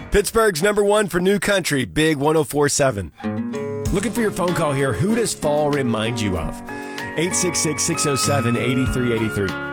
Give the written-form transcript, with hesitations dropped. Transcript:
Pittsburgh's number one for new country, Big 104.7. Looking for your phone call here. Who does fall remind you of? 866-607-8383.